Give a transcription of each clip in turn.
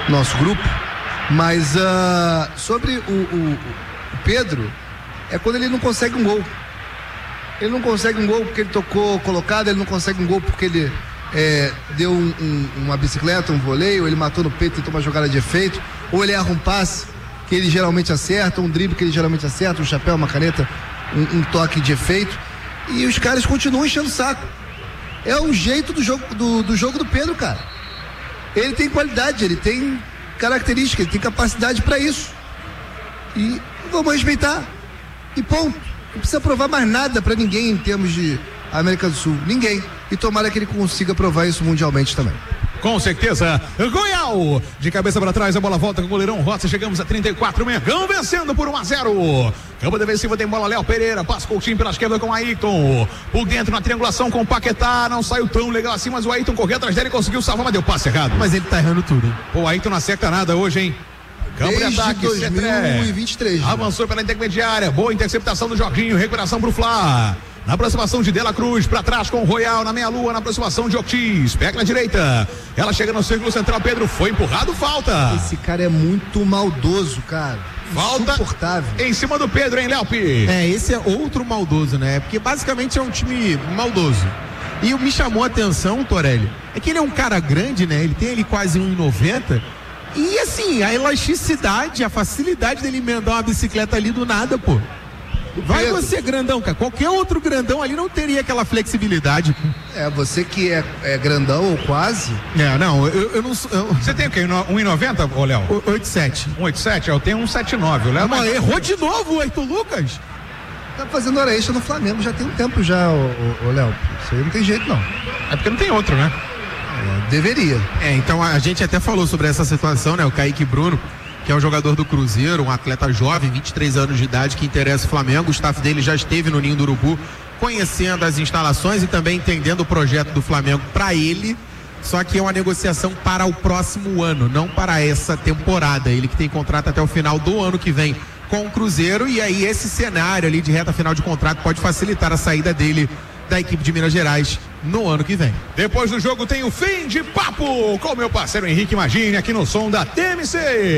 nosso grupo. Mas sobre o Pedro, é quando ele não consegue um gol. Ele não consegue um gol porque ele tocou colocado, ele não consegue um gol porque ele deu uma bicicleta, um voleio, ele matou no peito, tentou uma jogada de efeito, ou ele erra um passe que ele geralmente acerta, um drible que ele geralmente acerta, um chapéu, uma caneta, um toque de efeito, e os caras continuam enchendo o saco. É o jeito do jogo do Pedro, cara. Ele tem qualidade, ele tem característica, ele tem capacidade para isso. E vamos respeitar. E ponto. Não precisa provar mais nada para ninguém em termos de América do Sul. Ninguém. E tomara que ele consiga provar isso mundialmente também. Com certeza. Goial, de cabeça para trás, a bola volta com o goleirão Rossi. Chegamos a 34, Mengão vencendo por 1-0. Campo defensivo tem bola, Léo Pereira, passa Coutinho pela esquerda com Ayrton. Por dentro na triangulação com o Paquetá, não saiu tão legal assim, mas o Ayrton correu atrás dele e conseguiu salvar, mas deu passe errado. Mas ele tá errando tudo, hein? Pô, o Ayrton não acerta nada hoje, hein? Campo de ataque, 2023. Avançou pela intermediária, boa interceptação do Jorginho, recuperação pro Flá. Na aproximação de Dela Cruz, pra trás com o Royal, na meia-lua, na aproximação de Ortiz, pega na direita, ela chega no círculo central, Pedro foi empurrado, falta. Esse cara é muito maldoso, cara. Falta insuportável. Em cima do Pedro, hein, Léo Pi? Esse é outro maldoso, né? Porque basicamente é um time maldoso. E me chamou a atenção, Torelli, é que ele é um cara grande, né? Ele tem ali quase 1,90. E assim, a elasticidade, a facilidade dele emendar uma bicicleta ali do nada, pô. Vai você grandão, cara. Qualquer outro grandão ali não teria aquela flexibilidade. Você que é grandão ou quase. Não, eu não sou. Você tem o quê? 1,90, ô Léo? 1,87. 1,87? Eu tenho 1,79. O Léo errou de novo o Ayrton Lucas. Tá fazendo hora extra no Flamengo já tem um tempo já, ô Léo. Isso aí não tem jeito, não. É porque não tem outro, né? Deveria. Então a gente até falou sobre essa situação, né? O Kaique Bruno, que é um jogador do Cruzeiro, um atleta jovem, 23 anos de idade, que interessa o Flamengo. O staff dele já esteve no Ninho do Urubu, conhecendo as instalações e também entendendo o projeto do Flamengo para ele. Só que é uma negociação para o próximo ano, não para essa temporada. Ele que tem contrato até o final do ano que vem com o Cruzeiro, e aí esse cenário ali de reta final de contrato pode facilitar a saída dele da equipe de Minas Gerais no ano que vem. Depois do jogo tem o fim de papo com o meu parceiro Henrique Magini aqui no som da TMC.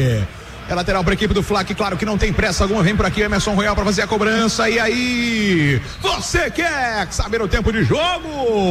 É lateral para a equipe do Fla, que claro que não tem pressa alguma, vem por aqui Emerson Royal para fazer a cobrança. E aí, você quer saber o tempo de jogo?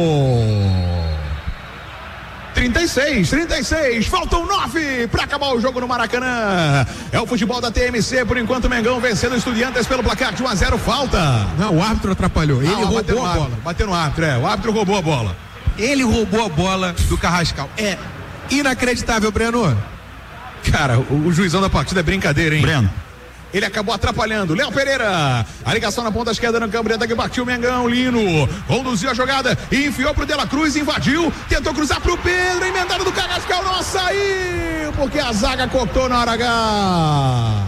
36, faltam 9 para acabar o jogo no Maracanã. É o futebol da TMC, por enquanto o Mengão vencendo o Estudiantes pelo placar de 1-0, falta. Não, o árbitro atrapalhou, ele roubou a bola. Bateu no árbitro, o árbitro roubou a bola. Ele roubou a bola do Carrascal. É inacreditável, Breno. Cara, o juizão da partida é brincadeira, hein? Breno. Ele acabou atrapalhando. Léo Pereira, a ligação na ponta esquerda no campo de ataque, partiu o Mengão, Lino conduziu a jogada, enfiou pro Dela Cruz, invadiu, tentou cruzar pro Pedro, emendado do Carrascal, não saiu, porque a zaga cortou na hora H.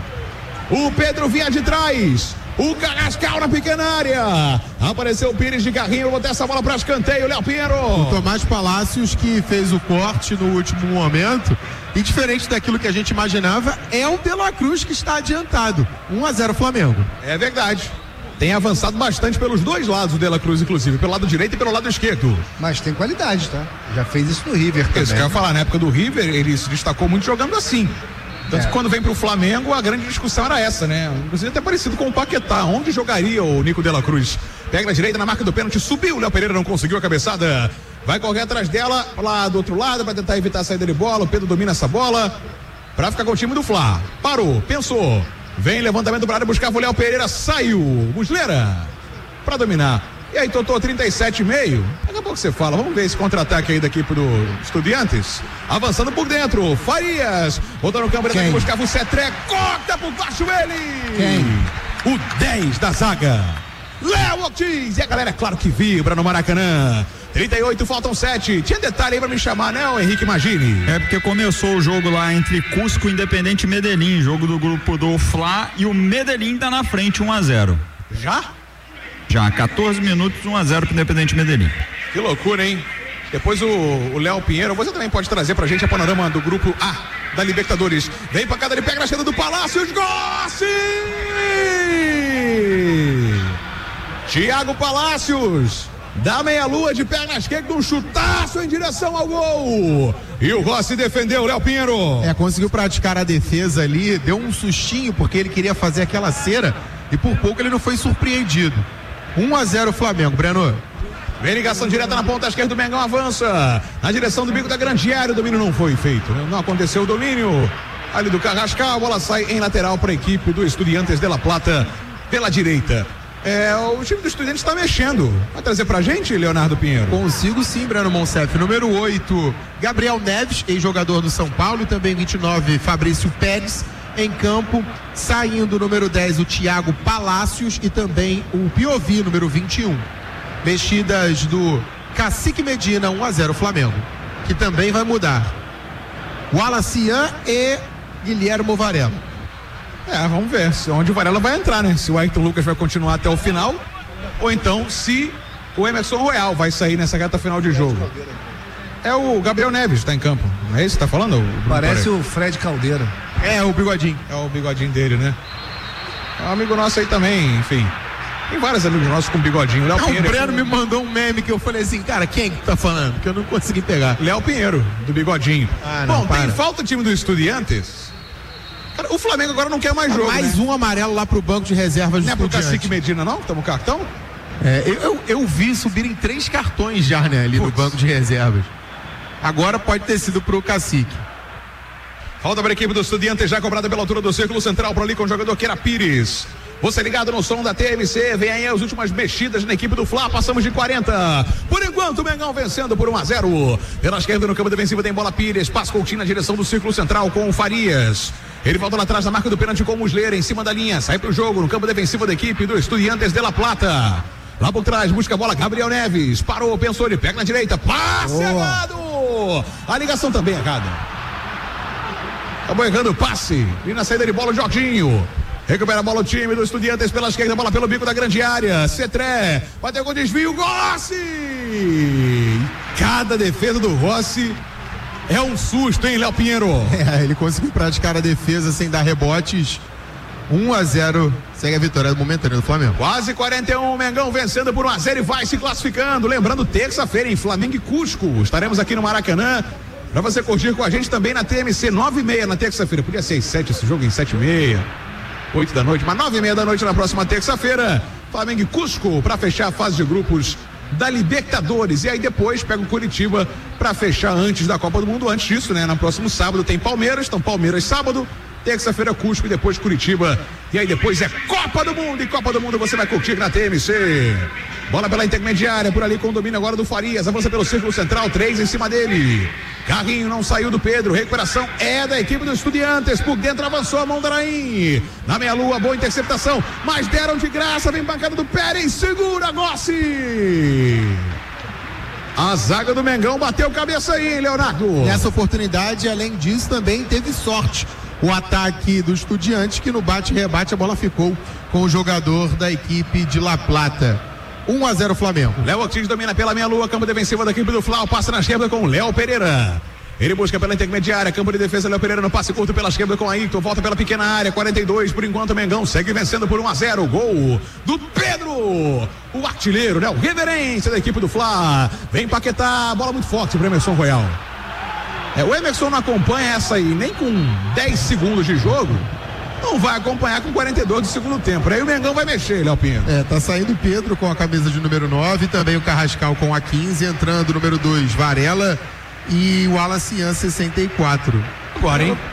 O Pedro vinha de trás, o Carrascal na pequena área, apareceu o Pires de carrinho, vou botar essa bola para escanteio, Léo Pinheiro. O Tomás Palácios, que fez o corte no último momento, e diferente daquilo que a gente imaginava, é o De La Cruz que está adiantado. 1-0 Flamengo. É verdade. Tem avançado bastante pelos dois lados o De La Cruz, inclusive, pelo lado direito e pelo lado esquerdo. Mas tem qualidade, tá? Já fez isso no River também. Isso que eu ia falar, na época do River, ele se destacou muito jogando assim. Tanto que quando vem pro Flamengo, a grande discussão era essa, né? Inclusive até parecido com o Paquetá. Onde jogaria o Nico De La Cruz? Pega na direita, na marca do pênalti, subiu, o Léo Pereira não conseguiu a cabeçada. Vai correr atrás dela, lá do outro lado, para tentar evitar a saída de bola. O Pedro domina essa bola para ficar com o time do Fla. Parou, pensou. Vem levantamento para área, buscava o Léo Pereira, saiu. Muslera para dominar. E aí, Totô, 37,5. Daqui a pouco você fala. Vamos ver esse contra-ataque aí da equipe do Estudiantes. Avançando por dentro. Farias. Voltando no campo, ele buscava o Cetré. Corta por baixo ele. Quem? O 10 da zaga. Léo Ortiz. E a galera, claro que vibra no Maracanã. 38, faltam 7. Tinha detalhe aí pra me chamar, né, o Henrique Magini? É porque começou o jogo lá entre Cusco e Independente Medellín, jogo do grupo do Fla, e o Medellín tá na frente, 1-0. Já, 14 minutos, 1-0 pro Independente Medellín. Que loucura, hein? Depois o Léo Pinheiro, você também pode trazer pra gente a panorama do grupo A da Libertadores. Vem pra cá, ele pega na esquerda do Palácios, Gossi! Thiago Palácios da meia-lua de perna esquerda, um chutaço em direção ao gol. E o Rossi defendeu, Léo Pinheiro. Conseguiu praticar a defesa ali, deu um sustinho porque ele queria fazer aquela cera e por pouco ele não foi surpreendido. 1-0 Flamengo, Breno. Vem ligação direta na ponta esquerda, do Mengão avança na direção do bico da grande área, o domínio não foi feito, né? Não aconteceu o domínio ali do Carrascal, a bola sai em lateral para a equipe do Estudiantes de La Plata pela direita. O time do Estudiantes está mexendo. Vai trazer pra gente, Leonardo Pinheiro? Consigo sim, Breno Monsef. Número 8, Gabriel Neves, ex-jogador do São Paulo, e também 29, Fabrício Pérez em campo. Saindo, número 10, o Thiago Palácios e também o Piovi, número 21. Mexidas do Cacique Medina, 1-0 Flamengo, que também vai mudar. Wallacian e Guilhermo Varela. Vamos ver onde o Varela vai entrar, né? Se o Ayrton Lucas vai continuar até o final, ou então se o Emerson Royal vai sair nessa reta final de jogo. O Gabriel Neves está em campo, não é isso que tá falando? Parece o Fred Caldeira. O bigodinho. É o bigodinho dele, né? É um amigo nosso aí também, enfim. Tem vários amigos nossos com bigodinho. Léo Pinheiro. O Breno me mandou um meme que eu falei assim, cara, quem que tá falando? Que eu não consegui pegar. Léo Pinheiro, do bigodinho. Não, tem falta o time do Estudiantes. Cara, o Flamengo agora não quer mais jogo, mais, né? Um amarelo lá pro banco de reservas do Estudiantes. Não é pro Cacique Medina, não? Toma o cartão? Eu vi subirem 3 cartões já, né, ali no banco de reservas. Agora pode ter sido pro Cacique. Falta para a equipe do Estudiantes, já cobrada pela altura do círculo central, para ali com o jogador Keira Pires. Você ligado no som da TMC, vem aí as últimas mexidas na equipe do Fla, passamos de 40. Por enquanto, o Mengão vencendo por 1-0. Pela esquerda, no campo defensivo, tem bola Pires, passa Coutinho na direção do círculo central com o Farias. Ele volta lá atrás da marca do pênalti com o Muslera, em cima da linha, sai pro jogo no campo defensivo da equipe do Estudiantes de La Plata. Lá por trás, busca a bola, Gabriel Neves, parou, pensou, ele pega na direita, passe errado. A ligação também errada. Acabou errando o passe. E na saída de bola o Jorginho. Recupera a bola o time do Estudiantes pela esquerda, bola pelo bico da grande área. Cetré, bateu com desvio, Rossi! Cada defesa do Rossi é um susto, hein, Léo Pinheiro? Ele conseguiu praticar a defesa sem dar rebotes. 1-0, segue a vitória momentânea do Flamengo. Quase 41, Mengão vencendo por 1-0 e vai se classificando. Lembrando, terça-feira em Flamengo e Cusco. Estaremos aqui no Maracanã. Pra você curtir com a gente também na TMC, 9h30 na terça-feira. Podia ser às 7 esse jogo, em 7h30, 8 da noite, mas 9h30 da noite na próxima terça-feira. Flamengo e Cusco pra fechar a fase de grupos da Libertadores. E aí depois pega o Curitiba pra fechar antes da Copa do Mundo. Antes disso, né? No próximo sábado tem Palmeiras. Então Palmeiras sábado, terça-feira Cusco e depois Curitiba. E aí depois é Copa do Mundo. E Copa do Mundo você vai curtir na TMC. Bola pela intermediária, por ali com o domínio agora do Farias. Avança pelo círculo central, 3 em cima dele. Carrinho não saiu do Pedro. Recuperação é da equipe do Estudiantes. Por dentro avançou a mão da Araim. Na meia-lua, boa interceptação. Mas deram de graça. Vem bancada do Pérez. Segura, Gossi. A zaga do Mengão bateu cabeça aí, Leonardo. Nessa oportunidade, além disso, também teve sorte. O ataque do Estudiantes, que no bate-rebate a bola ficou com o jogador da equipe de La Plata. 1-0 Flamengo. Léo Ortiz domina pela meia-lua, campo defensivo da equipe do Flau, passa na esquerda com o Léo Pereira. Ele busca pela intermediária, campo de defesa, Léo Pereira no passe curto pela esquerda com Ayrton, volta pela pequena área, 42, por enquanto o Mengão segue vencendo por 1-0, gol do Pedro, o artilheiro, né? O reverência da equipe do Fla, vem Paquetá, bola muito forte para Emerson Royal. O Emerson não acompanha essa aí, nem com 10 segundos de jogo, não vai acompanhar com 42 do segundo tempo. Aí o Mengão vai mexer, Léo Pinheiro. Tá saindo o Pedro com a camisa de número 9, também o Carrascal com a 15, entrando o número 2, Varela e o Wallacian 64. Agora, hein?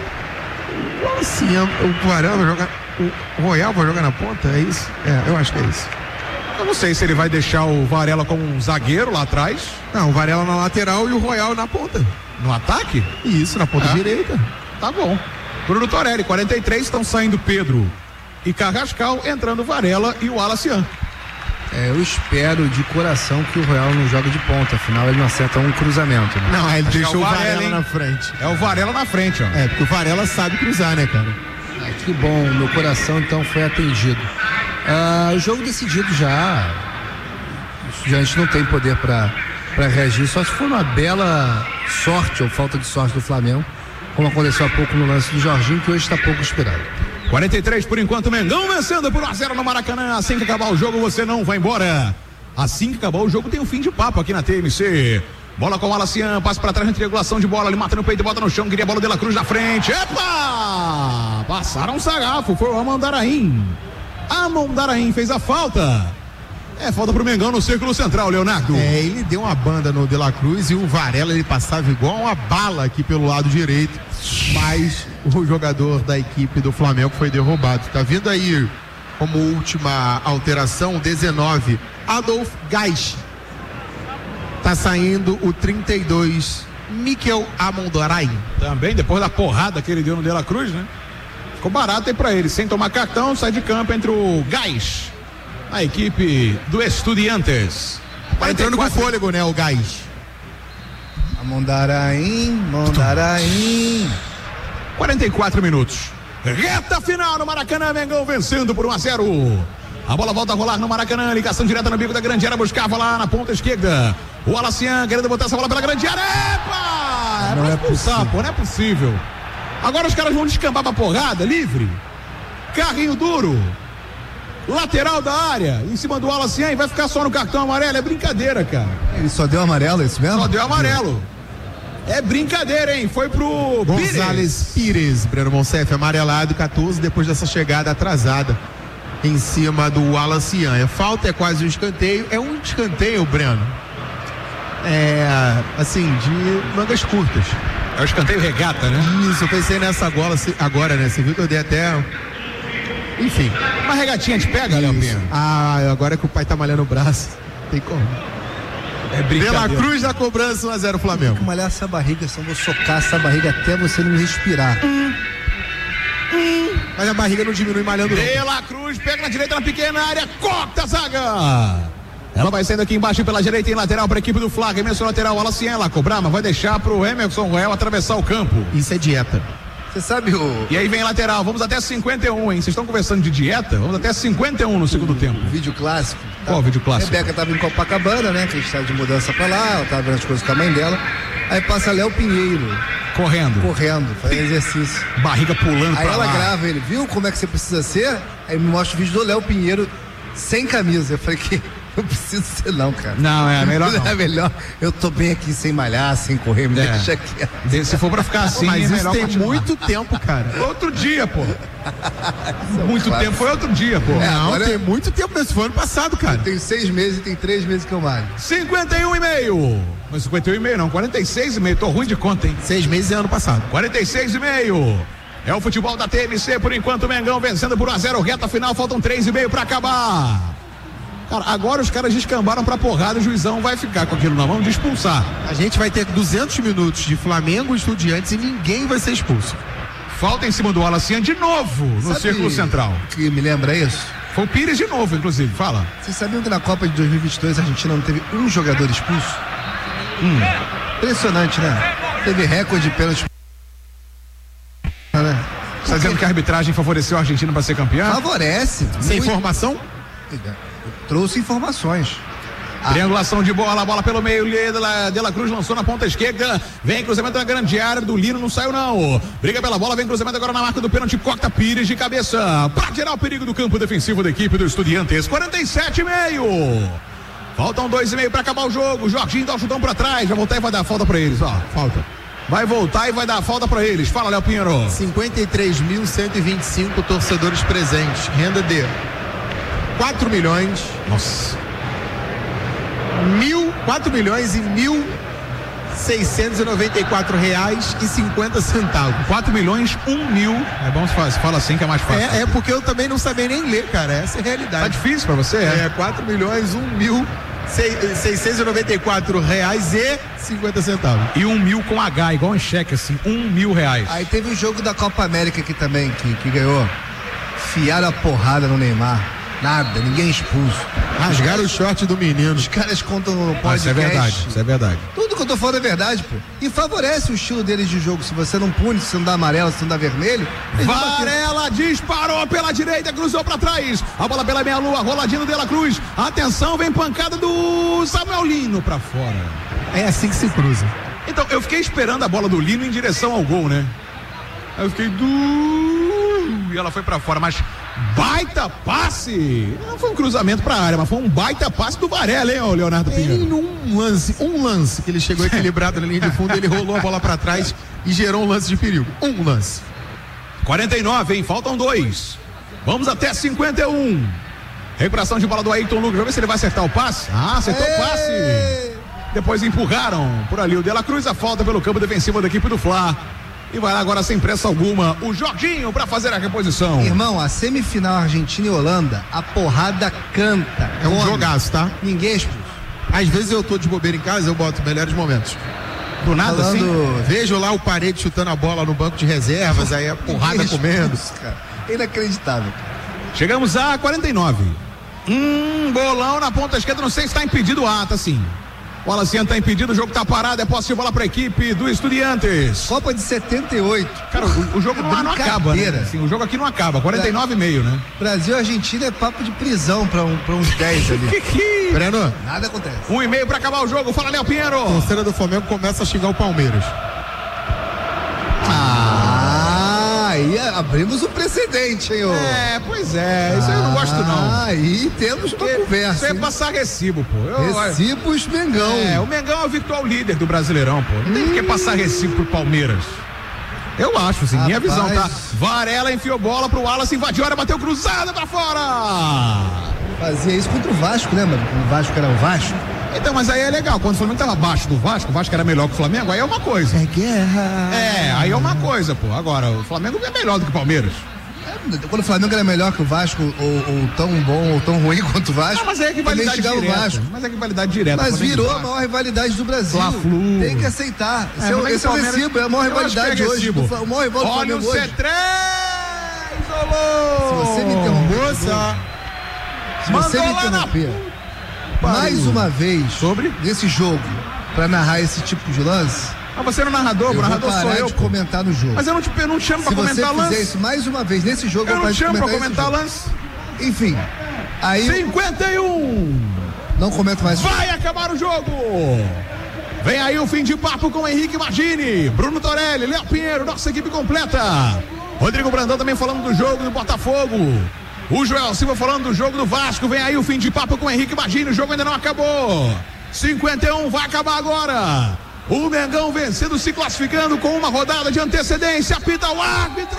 O Wallacian, o Varela vai jogar, o Royal vai jogar na ponta, é isso? Eu acho que é isso. Eu não sei se ele vai deixar o Varela como um zagueiro lá atrás. Não, o Varela na lateral e o Royal na ponta. No ataque? Isso, na ponta direita. Tá bom. Bruno Torelli, 43, estão saindo Pedro e Carrascal, entrando Varela e o Wallacian. Eu espero de coração que o Royal não jogue de ponta, afinal ele não acerta um cruzamento, né? Não, ele deixou o Varela na frente. É o Varela na frente, ó. Porque o Varela sabe cruzar, né, cara? Que bom, meu coração então foi atendido. Jogo decidido já. A gente não tem poder para reagir, só se for uma bela sorte ou falta de sorte do Flamengo, como aconteceu há pouco no lance do Jorginho, que hoje está pouco inspirado. 43 por enquanto, Mengão vencendo por 1-0 no Maracanã. Assim que acabar o jogo, você não vai embora. Assim que acabar o jogo tem um fim de papo aqui na TMC. Bola com o Alacian, passa pra trás na triangulação de bola, ele mata no peito e bota no chão, queria a bola de La Cruz na frente. Epa! Passaram um sarrafo, foi o Amandaraim. Amandaraim fez a falta. É falta pro Mengão no círculo central, Leonardo. Ele deu uma banda no De La Cruz e o Varela, ele passava igual uma bala aqui pelo lado direito, mas o jogador da equipe do Flamengo foi derrubado. Tá vindo aí como última alteração, 19, Adolf Gais. Tá saindo o 32, Mikel Amandaraim. Também depois da porrada que ele deu no De La Cruz, né? Ficou barato aí pra ele, sem tomar cartão, sai de campo entre o Gais, a equipe do Estudiantes. Tá entrando com fôlego, né, o Gais. Amandaraim. 44 minutos. Reta final no Maracanã, Mengão vencendo por 1-0. A bola volta a rolar no Maracanã, ligação direta no bico da grande área, buscava lá na ponta esquerda. O Alacian querendo botar essa bola pela grande área. Epa! Não é expulsar, possível. pô, não é possível. Agora os caras vão descambar pra porrada, livre. Carrinho duro. Lateral da área, em cima do Alacian, e vai ficar só no cartão amarelo. É brincadeira, cara. Ele só deu amarelo, é isso mesmo? Só deu amarelo. É brincadeira, hein? Foi pro Gonzales Pires, Breno Monsef, amarelado, 14, depois dessa chegada atrasada em cima do Alacian. A falta é quase um escanteio. É um escanteio, Breno. Assim, de mangas curtas. É o escanteio regata, né? Isso, eu pensei nessa bola agora, né? Você viu que eu dei até... Enfim. Uma regatinha te pega, Léo Pinheiro? Agora que o pai tá malhando o braço, tem como. É De brincadeira. La Cruz na cobrança, 1-0 Tem Flamengo. que malhar essa barriga, senão eu vou socar essa barriga até você não respirar. Mas a barriga não diminui malhando, não. De La Cruz pega na direita na pequena área, corta a zaga. Ela vai saindo aqui embaixo pela direita em lateral para a equipe do Flamengo. Emerson lateral, Alacian, ela cobrar, mas vai deixar pro Emerson Royal atravessar o campo. Isso é dieta. Você sabe E aí vem lateral, vamos até 51, hein? Vocês estão conversando de dieta? Vamos até 51 no segundo tempo. vídeo clássico? Qual vídeo clássico? Rebeca tava em Copacabana, né? Que a gente tava de mudança pra lá, ela tava vendo as coisas com a mãe dela. Aí passa Léo Pinheiro correndo, fazendo exercício. Barriga pulando Aí pra ela lá. grava ele, viu como é que você precisa ser? Aí me mostra o vídeo do Léo Pinheiro sem camisa. Eu falei que não preciso ser não, cara. Não, é melhor não. É melhor. Eu tô bem aqui sem malhar, sem correr, me deixa quieto. Se for pra ficar assim, Mas é isso melhor tem continuar. muito tempo, cara. Outro dia, pô. Muito tempo, foi outro dia, pô. Não, agora tem muito tempo, nesse foi ano passado, cara. Tem 6 meses e tem 3 meses que eu malho. 51,5. Mas 51,5 não, 46,5. Tô ruim de conta, hein? 6 meses é ano passado. 46,5. É o futebol da TMC, por enquanto o Mengão vencendo por 1-0, reta final, faltam 3,5 pra acabar. Cara, agora os caras descambaram pra porrada, o juizão vai ficar com aquilo na mão de expulsar. A gente vai ter 200 minutos de Flamengo e Estudiantes e ninguém vai ser expulso. Falta em cima do Alacian de novo no Sabe círculo central. que me lembra isso? Foi o Pires de novo, inclusive, fala. Vocês sabiam que na Copa de 2022 a Argentina não teve um jogador expulso? Impressionante, né? Teve recorde de pênalti. Né? Você tá dizendo que a arbitragem favoreceu a Argentina para ser campeã? Favorece. Sem muito. informação? Eu trouxe informações. Triangulação de bola, bola pelo meio, De La Cruz lançou na ponta esquerda, vem cruzamento na grande área do Lino, não saiu não, briga pela bola, vem cruzamento agora na marca do pênalti, corta Pires de cabeça, pra tirar o perigo do campo defensivo da equipe do Estudiantes, 47,5, faltam 2,5 pra acabar o jogo, Jorginho dá o chutão pra trás, vai voltar e vai dar falta pra eles, ó, falta, vai voltar e vai dar falta pra eles, fala Léo Pinheiro. 53.125 torcedores presentes, renda de 4 milhões, Nossa. 4 milhões e 1.694 reais e 50 centavos. 4 milhões, 1 mil, é bom se fala assim que é mais fácil. É porque eu também não sabia nem ler, cara, essa é a Tá realidade. difícil pra você, 4 milhões, 1.694 reais e 50 centavos. E 1 mil com H, igual em cheque, assim, 1 mil reais. Aí teve o jogo da Copa América aqui também, que ganhou. Fiaram a porrada no Neymar. Nada, ninguém expulso. Rasgaram o short do menino. Os caras contam no podcast. Isso é verdade, isso é verdade. Tudo que eu tô falando é verdade, pô. E favorece o estilo deles de jogo. Se você não pune, se você não dá amarelo, se você não dá vermelho. eles vão bater. Varela disparou pela direita, cruzou pra trás. A bola pela meia-lua, roladinho do De La Cruz. Atenção, vem pancada do Samuel Lino pra fora. É assim que se cruza. Então, eu fiquei esperando a bola do Lino em direção ao gol, né? Aí eu fiquei e ela foi pra fora, mas Baita passe! Não foi um cruzamento pra área, mas foi um baita passe do Varela, hein, Leonardo Pinheiro? Em um lance que ele chegou equilibrado na linha de fundo, ele rolou a bola pra trás e gerou um lance de perigo. Um lance. 49, hein? Faltam 2. Vamos até 51. Recuperação de bola do Ayrton Lucas. Vamos ver se ele vai acertar o passe. Acertou o passe. Depois empurraram por ali o De La Cruz. A falta pelo campo defensivo da equipe do Fla. E vai lá agora sem pressa alguma o Jorginho para fazer a reposição. Irmão, a semifinal Argentina e Holanda, a porrada canta. É um jogaço, tá? Ninguém é expulso. Às vezes eu tô de bobeira em casa, eu boto melhores momentos. Do nada assim. Vejo lá o Parede chutando a bola no banco de reservas, aí a porrada comendo. Cara. Inacreditável, cara. Chegamos a 49. Bolão na ponta esquerda, não sei se está impedido. Tá sim. O Wallace está impedido, o jogo está parado, é posse de bola para a equipe do Estudiantes. Copa de 78. Cara, o jogo não acaba, né? Assim, o jogo aqui não acaba, 49,5, né? Brasil e Argentina é papo de prisão para uns 10 ali. Breno, nada acontece. 1,5 para acabar o jogo, fala Léo Pinheiro. A torcida do Flamengo começa a xingar o Palmeiras. Aí abrimos um precedente, hein, ô? Pois é, isso aí eu não gosto não. Aí temos uma conversa. Isso é passar recibo, pô. Recibos Mengão. O Mengão é o virtual líder do Brasileirão, pô. Não tem por que passar recibo pro Palmeiras. Eu acho, assim, minha visão, tá? Varela enfiou bola pro Wallace, invadiu a área, bateu cruzada pra fora. Fazia isso contra o Vasco, lembra? O Vasco era o Vasco. Então, mas aí é legal, quando o Flamengo tava abaixo do Vasco, o Vasco era melhor que o Flamengo, aí é uma coisa. É guerra. Aí é uma coisa, pô. Agora, o Flamengo é melhor do que o Palmeiras. Quando o Flamengo era melhor que o Vasco, ou tão bom ou tão ruim quanto o Vasco, mas é rivalidade direta. Mas é rivalidade direta. Mas virou a maior rivalidade do Brasil. Fla-Flu. Tem que aceitar. Esse é o recibo, é a maior rivalidade hoje. O maior rival do Olha Flamengo o C3! Olô! Se você me interromper, mais uma vez nesse jogo, pra narrar esse tipo de lance. Você não é narrador, o narrador sou eu. De comentar no jogo. Mas eu não te chamo pra comentar lance. Se você fizer isso mais uma vez nesse jogo, eu não te chamo pra comentar lance. Enfim, aí 51. Não comento mais. Vai acabar o jogo. Vem aí o fim de papo com Henrique Margini, Bruno Torelli, Léo Pinheiro, nossa equipe completa. Rodrigo Brandão também falando do jogo do Botafogo. O Joel Silva falando do jogo do Vasco. Vem aí o fim de papo com Henrique Margini. O jogo ainda não acabou. 51 vai acabar agora. O Mengão vencendo, se classificando com uma rodada de antecedência. Apita o árbitro.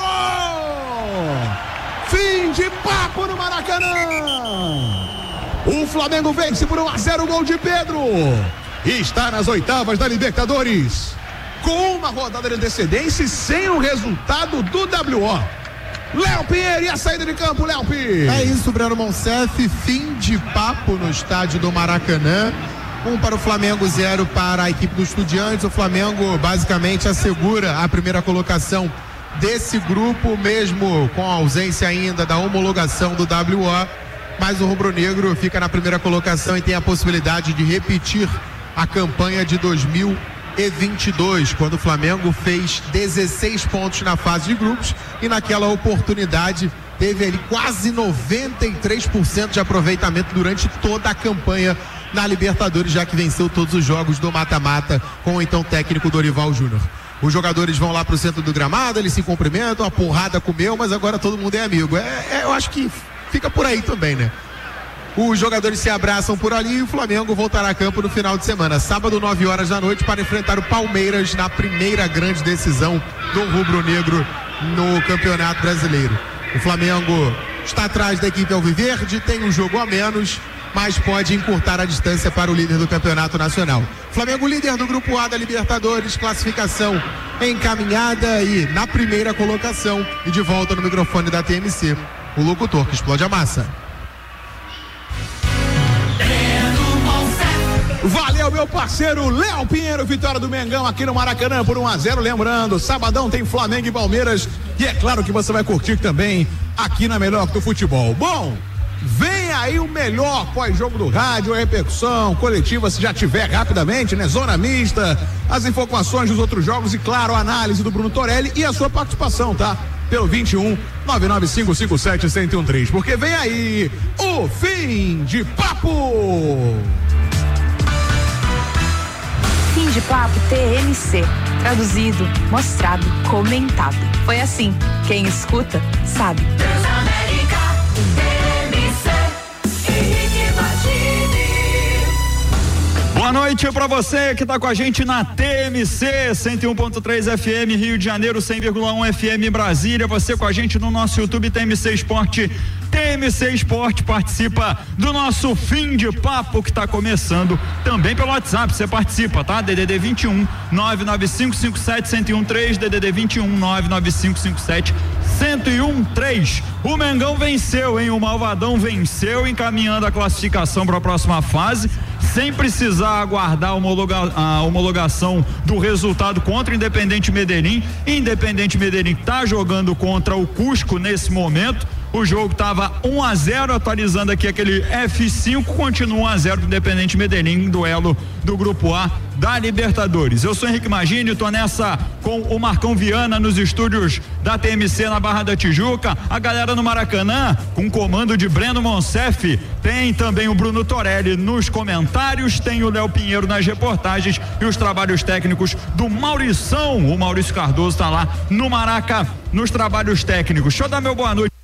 Fim de papo no Maracanã. O Flamengo vence por 1-0, gol de Pedro. E está nas oitavas da Libertadores. Com uma rodada de antecedência e sem o resultado do WO. Léo Pinheiro e a saída de campo, Léo Pinheiro. É isso, Breno Monsef. Fim de papo no estádio do Maracanã. 1 para o Flamengo, 0 para a equipe do Estudiantes. O Flamengo basicamente assegura a primeira colocação desse grupo, mesmo com a ausência ainda da homologação do WO. Mas o rubro-negro fica na primeira colocação e tem a possibilidade de repetir a campanha de 2022, quando o Flamengo fez 16 pontos na fase de grupos e naquela oportunidade teve ali quase 93% de aproveitamento durante toda a campanha na Libertadores, já que venceu todos os jogos do mata-mata com o então técnico Dorival Júnior. Os jogadores vão lá pro centro do gramado, eles se cumprimentam, a porrada comeu, mas agora todo mundo é amigo. Eu acho que fica por aí também, né? Os jogadores se abraçam por ali e o Flamengo voltará a campo no final de semana, sábado, 9 horas da noite, para enfrentar o Palmeiras na primeira grande decisão do rubro-negro no Campeonato Brasileiro. O Flamengo está atrás da equipe alviverde, tem um jogo a menos, mas pode encurtar a distância para o líder do Campeonato Nacional. Flamengo líder do Grupo A da Libertadores, classificação encaminhada e na primeira colocação. E de volta no microfone da TMC, o locutor que explode a massa. Valeu, meu parceiro Léo Pinheiro, vitória do Mengão aqui no Maracanã por 1-0. Lembrando, sabadão tem Flamengo e Palmeiras e é claro que você vai curtir também aqui na Melhor do Futebol. Bom, vem aí o melhor pós-jogo do rádio, a repercussão coletiva, se já tiver rapidamente, né? Zona mista, as informações dos outros jogos e claro, a análise do Bruno Torelli e a sua participação, tá? Pelo 21 99557-1013, porque vem aí o fim de papo. Fim de papo TMC. Traduzido, mostrado, comentado. Foi assim. Quem escuta, sabe. Transamérica. Boa noite para você que está com a gente na TMC 101.3 FM Rio de Janeiro, 100,1 FM Brasília. Você com a gente no nosso YouTube TMC Esporte. TMC Esporte participa do nosso fim de papo que está começando também pelo WhatsApp. Você participa, tá? DDD 21 99557-1013, DDD 21 99557-1013. O Mengão venceu, hein? O Malvadão venceu, encaminhando a classificação para a próxima fase, sem precisar aguardar a homologação do resultado contra o Independente Medellín. Independente Medellín está jogando contra o Cusco nesse momento. O jogo estava 1-0, atualizando aqui aquele F5, continua 1-0 do Independente Medellín, duelo do Grupo A da Libertadores. Eu sou Henrique Magini, tô nessa com o Marcão Viana nos estúdios da TMC na Barra da Tijuca, a galera no Maracanã com comando de Breno Monsef, tem também o Bruno Torelli nos comentários, tem o Léo Pinheiro nas reportagens e os trabalhos técnicos do Maurição. O Maurício Cardoso tá lá no Maraca nos trabalhos técnicos. Deixa eu dar meu boa noite